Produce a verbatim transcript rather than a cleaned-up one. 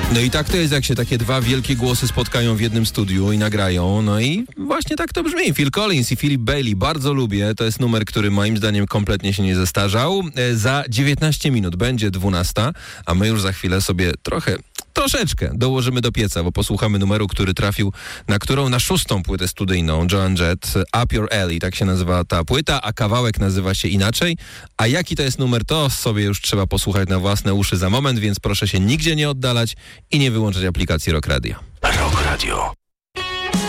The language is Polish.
No i tak to jest, jak się takie dwa wielkie głosy spotkają w jednym studiu i nagrają. No i właśnie tak to brzmi. Phil Collins i Philip Bailey. Bardzo lubię. To jest numer, który moim zdaniem kompletnie się nie zestarzał. E, za dziewiętnaście minut będzie dwunasta, a my już za chwilę sobie trochę... Troszeczkę dołożymy do pieca, bo posłuchamy numeru, który trafił na którą? Na szóstą płytę studyjną Joan Jett, Up Your Alley, tak się nazywa ta płyta, a kawałek nazywa się inaczej. A jaki to jest numer, to sobie już trzeba posłuchać na własne uszy za moment, więc proszę się nigdzie nie oddalać i nie wyłączać aplikacji Rock Radio. Rock Radio.